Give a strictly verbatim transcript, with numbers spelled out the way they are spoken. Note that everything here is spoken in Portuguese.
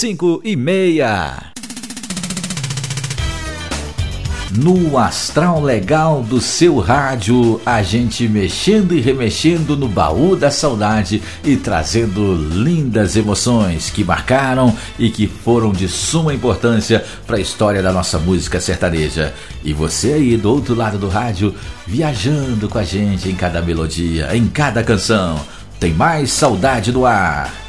cinco e meia. No astral legal do seu rádio, a gente mexendo e remexendo no baú da saudade e trazendo lindas emoções que marcaram e que foram de suma importância para a história da nossa música sertaneja. E você aí do outro lado do rádio, viajando com a gente em cada melodia, em cada canção. Tem mais Saudade no Ar.